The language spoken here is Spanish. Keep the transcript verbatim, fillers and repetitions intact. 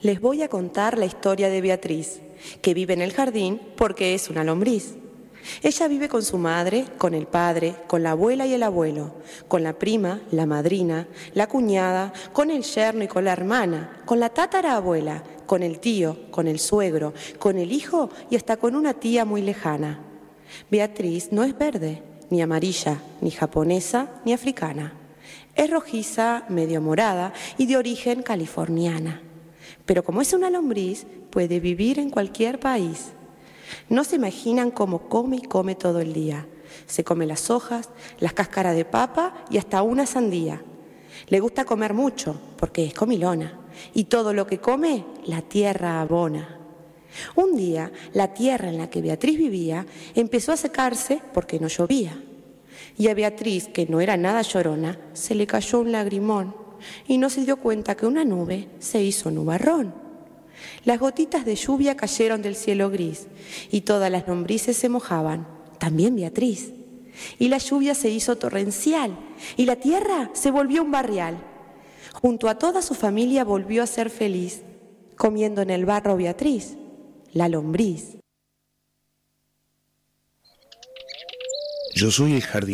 Les voy a contar la historia de Beatriz, que vive en el jardín porque es una lombriz. Ella vive con su madre, con el padre, con la abuela y el abuelo, con la prima, la madrina, la cuñada, con el yerno y con la hermana, con la tatarabuela, con el tío, con el suegro, con el hijo y hasta con una tía muy lejana. Beatriz no es verde, ni amarilla, ni japonesa, ni africana. Es rojiza, medio morada y de origen californiana. Pero como es una lombriz, puede vivir en cualquier país. No se imaginan cómo come y come todo el día. Se come las hojas, las cáscaras de papa y hasta una sandía. Le gusta comer mucho porque es comilona y todo lo que come la tierra abona. Un día la tierra en la que Beatriz vivía empezó a secarse porque no llovía. Y a Beatriz, que no era nada llorona, se le cayó un lagrimón y no se dio cuenta que una nube se hizo nubarrón. Las gotitas de lluvia cayeron del cielo gris y todas las lombrices se mojaban, también Beatriz. Y la lluvia se hizo torrencial y la tierra se volvió un barrial. Junto a toda su familia volvió a ser feliz, comiendo en el barro Beatriz, la lombriz. Yo soy el jardinero.